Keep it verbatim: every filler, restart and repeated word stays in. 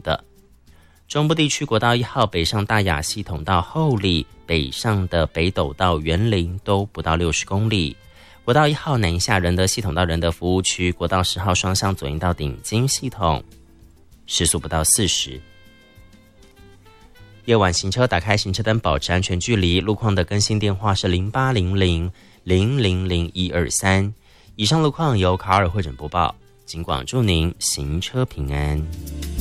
的。中部地区国道一号北上大雅系统到后里，北上的北斗到园林都不到六十公里。国道一号南下仁德系统到仁德服务区，国道十号双向左营到顶金系统，时速不到四十。夜晚行车打开行车灯，保持安全距离。路况的更新电话是零八零零零零零一二三。以上路况由卡尔会诊播报，警广祝您行车平安。